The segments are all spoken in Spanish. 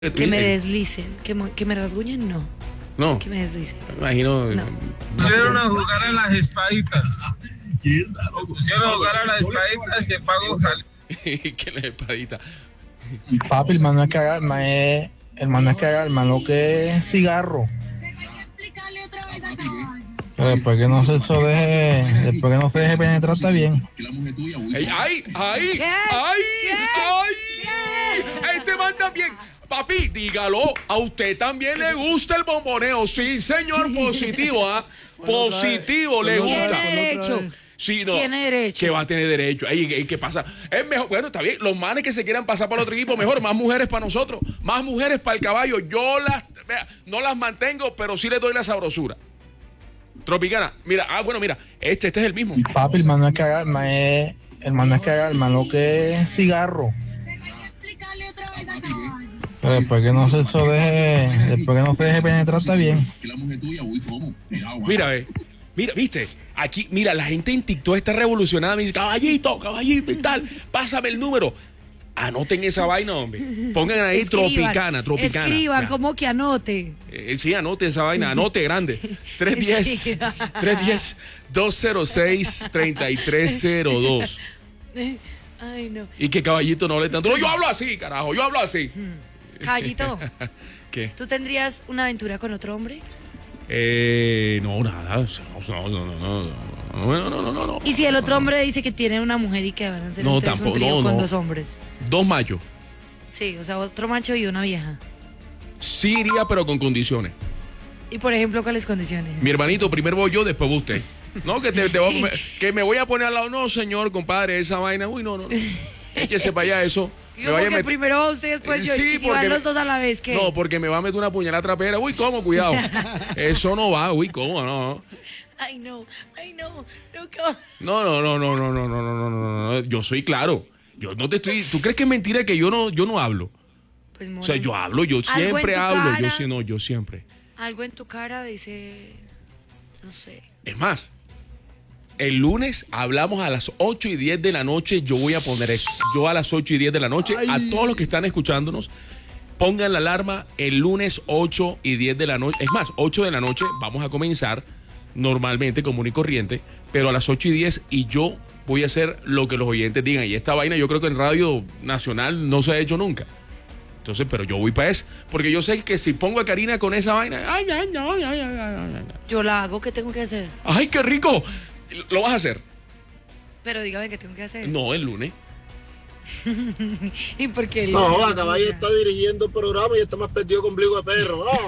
Que me deslicen, que me rasguñen, no. No. Que me deslicen. Me imagino. No. Pusieron a jugar a las espaditas. Pusieron a jugar a las espaditas y el pago salió. Que la espadita. Papi, el man no es que haga, el man lo que es cigarro. Pero después que no se deje penetrar está bien. ¡Ay! ¡Ay! ¿Qué? ¡Ay! ¿Qué? ¡Ay! Este man también. Papi, dígalo, a usted también le gusta el bomboneo. Sí, señor, positivo, ¿ah? Positivo, le gusta. Tiene derecho. Sí, no. Tiene derecho. Que va a tener derecho. Ey, ¿qué pasa? Es mejor, bueno, está bien. Los manes que se quieran pasar para el otro equipo, mejor, más mujeres para nosotros, más mujeres para el caballo. Yo no las mantengo, pero sí les doy la sabrosura. Tropicana, mira, mira, este es el mismo. Papi, el man no es que haga, el man lo que es cigarro. Pero después que no se deje penetrar está bien. Mira, mira, viste, aquí, mira, la gente en TikTok está revolucionada, me dice, caballito y tal, pásame el número. Anoten esa vaina, hombre. Pongan ahí Tropicana. Escriban, Ya. como que anote. Sí, anote esa vaina, anote grande. 310-206-3302. Ay, no. Y que caballito no le tanto. No, yo hablo así, carajo, yo hablo así. Caballito, ¿Qué? ¿tú tendrías una aventura con otro hombre? No, nada. No. ¿Y si el otro hombre dice que tiene una mujer y que van a hacer No, entonces tampoco, un trío no, con no. 2 hombres? 2 machos. Sí, o sea, otro macho y una vieja. Sí iría, pero con condiciones. Y por ejemplo, ¿cuáles condiciones? Mi hermanito, primero voy yo, después va usted. No, que me voy a poner al lado. No, señor, compadre, esa vaina. Uy, no. Échese para allá eso. Yo porque primero va usted y después yo. Sí, y si van los dos a la vez, ¿qué? No, porque me va a meter una puñalada trapera. Uy, ¿cómo? Cuidado. Eso no va. Uy, ¿cómo? No. Ay, no. No. Yo soy claro. Yo no te estoy. ¿Tú crees que es mentira que yo no hablo? Pues, O sea, yo hablo, yo siempre hablo. Yo siempre. Algo en tu cara dice. No sé. Es más, el lunes hablamos a las 8:10 de la noche. Yo voy a poner eso. Yo a las 8:10 de la noche, a todos los que están escuchándonos, pongan la alarma el lunes 8:10 de la noche. Es más, 8 de la noche vamos a comenzar normalmente, común y corriente, pero a las 8:10 y yo voy a hacer lo que los oyentes digan. Y esta vaina yo creo que en Radio Nacional no se ha hecho nunca. Entonces, pero yo voy para eso, porque yo sé que si pongo a Karina con esa vaina, ay. Yo la hago, ¿qué tengo que hacer? ¡Ay, qué rico! ¿Lo vas a hacer? Pero dígame qué tengo que hacer. No, el lunes. ¿Y por qué? No, a caballo está dirigiendo el programa y está más perdido con ombligo de perro. No.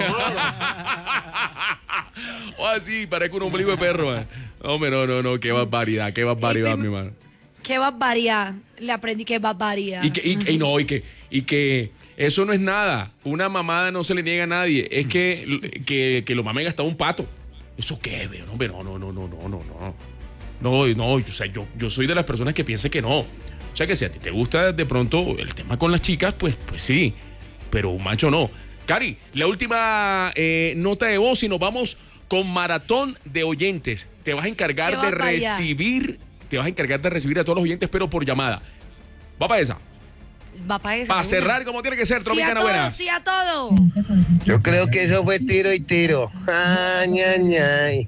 O así, parezco un ombligo de perro. Hombre, no, qué barbaridad, mi hermano. Qué barbaridad. Le aprendí que barbaridad. Y que eso no es nada. Una mamada no se le niega a nadie. Es que lo mamen hasta un pato. ¿Eso qué? Hombre, no. No, o sea, yo soy de las personas que piensan que no. O sea, que si a ti te gusta de pronto el tema con las chicas, pues sí. Pero un macho no. Cari, la última nota de voz y nos vamos con maratón de oyentes. Te vas a encargar de recibir a todos los oyentes, pero por llamada. Va para esa. Para cerrar como tiene que ser, Tropicana Buena. Sí a todo. Yo creo que eso fue tiro y tiro. Ay.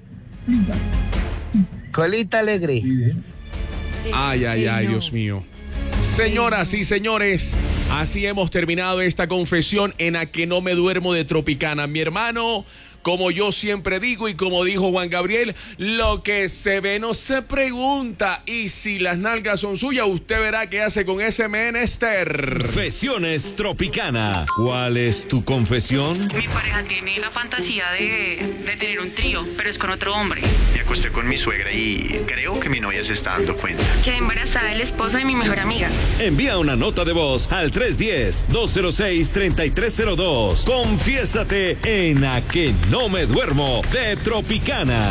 Colita alegre. Ay, no. Dios mío. Señoras y señores, así hemos terminado esta confesión en la que no me duermo de Tropicana. Mi hermano, como yo siempre digo y como dijo Juan Gabriel, lo que se ve no se pregunta. Y si las nalgas son suyas, usted verá qué hace con ese menester. Confesiones Tropicana. ¿Cuál es tu confesión? Mi pareja tiene la fantasía de tener un trío, pero es con otro hombre. Me acosté con mi suegra y creo que mi novia se está dando cuenta. Quedé embarazada del esposo de mi mejor amiga. Envía una nota de voz al 310-206-3302. Confiésate en A Que No Me Duermo de Tropicana.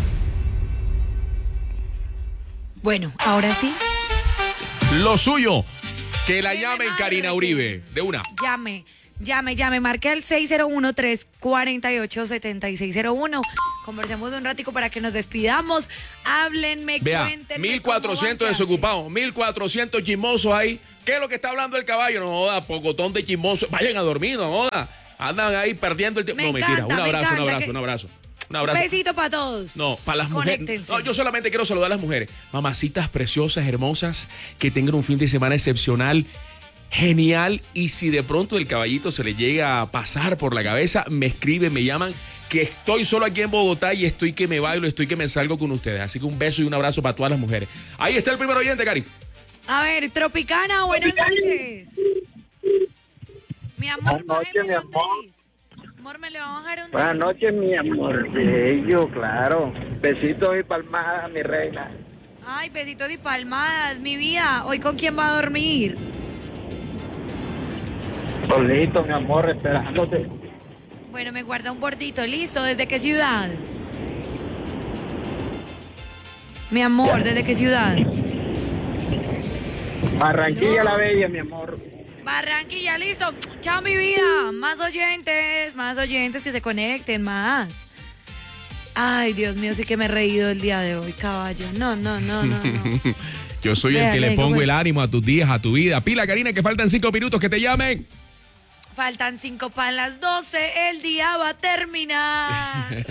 Bueno, ahora sí. Lo suyo, que la llamen Karina Uribe. De una. Llame. Marque el 601-348-7601. Conversemos un ratico para que nos despidamos. Háblenme, Vea, cuéntenme. 1.400 desocupados, 1.400 chismosos ahí. ¿Qué es lo que está hablando el caballo? No joda, pocotón de chismoso. Vayan a dormir, no joda. Andan ahí perdiendo el tiempo. No, mentira. Un abrazo. Un besito para todos. No, para las mujeres. No, yo solamente quiero saludar a las mujeres. Mamacitas preciosas, hermosas, que tengan un fin de semana excepcional, genial. Y si de pronto el caballito se le llega a pasar por la cabeza, me escriben, me llaman, que estoy solo aquí en Bogotá y estoy que me bailo, estoy que me salgo con ustedes. Así que un beso y un abrazo para todas las mujeres. Ahí está el primer oyente, Cari. A ver, Tropicana, buenas noches. Mi amor, buenas noches, mi amor. Amor, me le va a bajar un... Buenas noches, mi amor. Bello, claro. Besitos y palmadas, mi reina. Ay, besitos y palmadas, mi vida. ¿Hoy con quién va a dormir? Solito, mi amor, esperándote. Bueno, me guarda un bordito. ¿Listo? ¿Desde qué ciudad? Mi amor, ¿desde qué ciudad? Barranquilla la Bella, mi amor. Barranquilla, listo. Chao, mi vida. Más oyentes que se conecten, más. Ay, Dios mío, sí que me he reído el día de hoy, caballo. No. Yo soy el que le pongo el ánimo a tus días, a tu vida. Pila, Karina, que faltan 5 minutos, que te llamen. Faltan 5 para las 12, el día va a terminar.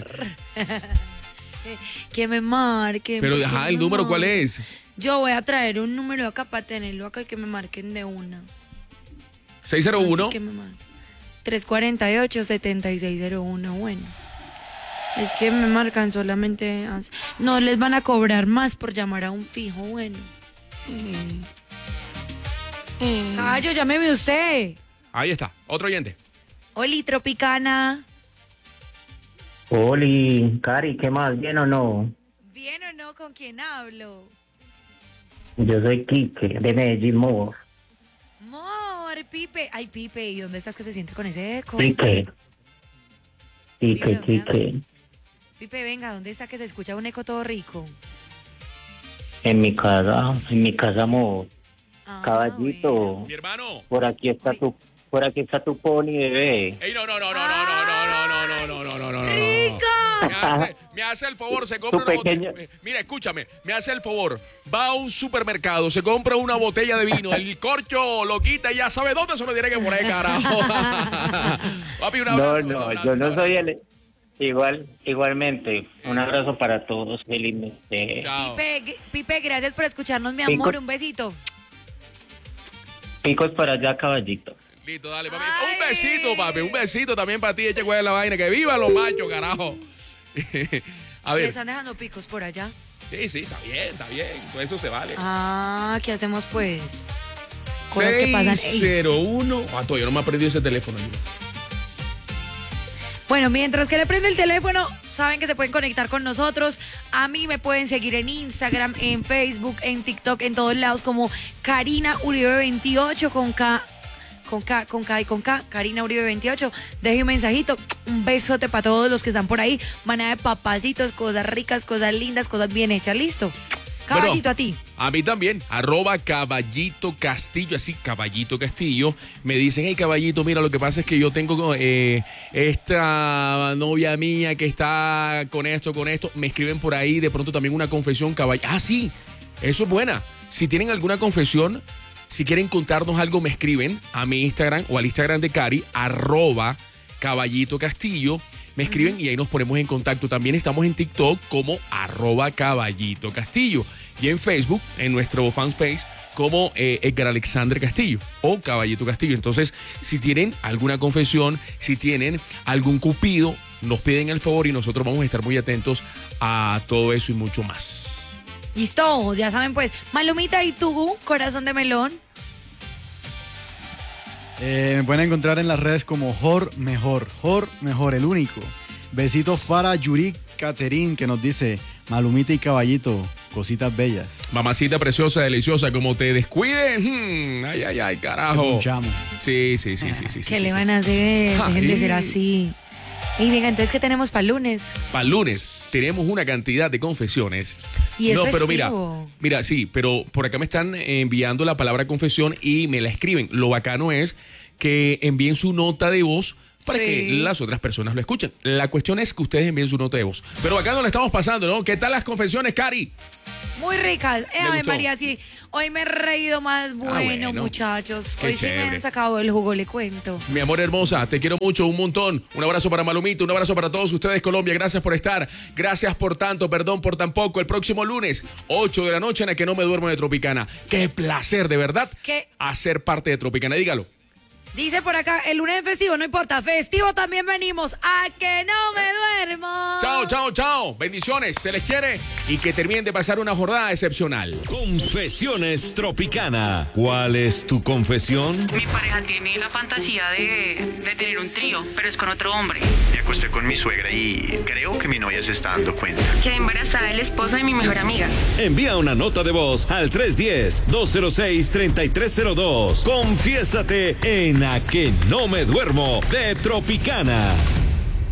Que me marquen. Pero, ajá, ¿el número cuál es? Yo voy a traer un número acá para tenerlo acá y que me marquen de una. 601. 348-7601, bueno. Es que me marcan solamente... No, les van a cobrar más por llamar a un fijo, bueno. Caballo, llámeme usted. Ahí está, otro oyente. Oli, Tropicana. Oli, Cari, ¿qué más? ¿Bien o no? ¿Bien o no? ¿Con quién hablo? Yo soy Quique, de Medellín, Mor. Mor, Pipe. Ay, Pipe, ¿y dónde estás que se siente con ese eco? Quique. Pipe, venga, ¿dónde está que se escucha un eco todo rico? En mi casa, Mor. Caballito. Bueno. Mi hermano. Por aquí está tu pony, bebé. Ey, no. ¡Rico! Me hace el favor, se compra una botella. Mira, escúchame, me hace el favor. Va a un supermercado, se compra una botella de vino, el corcho lo quita y ya sabe dónde se lo tiene que poner, carajo. Papi, un abrazo. No, yo no soy el... Igualmente, un abrazo para todos, felizmente. Chao. Pipe, gracias por escucharnos, mi amor, un besito. Picos para allá, caballito. Listo, dale, papi. Ay. Un besito, papi. Un besito también para ti. Eche cuál es la vaina. Que viva los machos, carajo. A ver. ¿Le están dejando picos por allá? Sí, está bien. Todo eso se vale. Ah, ¿qué hacemos pues? Cosas que pasan. 601. Todavía no me ha prendido ese teléfono. Bueno, mientras que le prende el teléfono, saben que se pueden conectar con nosotros. A mí me pueden seguir en Instagram, en Facebook, en TikTok, en todos lados como Karina Uribe 28 con K, Karina Uribe 28. Deje un mensajito, un besote para todos los que están por ahí. Manada de papacitos, cosas ricas, cosas lindas, cosas bien hechas. ¿Listo? Caballito, bueno, a ti. A mí también, @Caballito Castillo, así, Caballito Castillo. Me dicen, hey, Caballito, mira, lo que pasa es que yo tengo esta novia mía que está con esto. Me escriben por ahí, de pronto también una confesión, caballito. Ah, sí, eso es buena. Si tienen alguna confesión, si quieren contarnos algo, me escriben a mi Instagram o al Instagram de Cari, @Caballito Castillo. Me escriben y ahí nos ponemos en contacto. También estamos en TikTok como @Caballito Castillo. Y en Facebook, en nuestro fanpage, como Edgar Alexander Castillo o Caballito Castillo. Entonces, si tienen alguna confesión, si tienen algún cupido, nos piden el favor y nosotros vamos a estar muy atentos a todo eso y mucho más. Listo, ya saben pues. Malumita, ¿y tú, corazón de melón? Me pueden encontrar en las redes como Jor Mejor, el único. Besitos para Yuri Caterín, que nos dice: Malumita y Caballito, cositas bellas. Mamacita preciosa, deliciosa, como te descuides. Ay, carajo. Sí. ¿Qué le van a hacer? Dejen de ser así. Y venga, entonces, ¿qué tenemos para el lunes? Para el lunes tenemos una cantidad de confesiones. Y no, pero mira, sí, pero por acá me están enviando la palabra confesión y me la escriben. Lo bacano es que envíen su nota de voz para que las otras personas lo escuchen. La cuestión es que ustedes envíen su nota de voz. Pero acá no le estamos pasando, ¿no? ¿Qué tal las confesiones, Cari? Muy ricas. ¿Le Ave gustó? María, sí. Hoy me he reído más. Bueno, muchachos. Qué Hoy sí me chévere. han sacado el jugo, le cuento. Mi amor hermosa, te quiero mucho, un montón. Un abrazo para Malumito, un abrazo para todos ustedes, Colombia. Gracias por estar. Gracias por tanto, perdón por tan poco. El próximo lunes, 8 de la noche, en el que no me duermo de Tropicana. Qué placer, de verdad, ¿Qué? hacer parte de Tropicana. Dígalo. Dice por acá, el lunes es festivo, no importa. Festivo también venimos. A que no me duermo. Chao, chao, chao. Bendiciones, se les quiere y que terminen de pasar una jornada excepcional. Confesiones Tropicana. ¿Cuál es tu confesión? Mi pareja tiene la fantasía de tener un trío, pero es con otro hombre. Me acosté con mi suegra y creo que mi novia se está dando cuenta. Quedé embarazada del esposo de mi mejor amiga. Envía una nota de voz al 310-206-3302. Confiésate en A que no me duermo de Tropicana.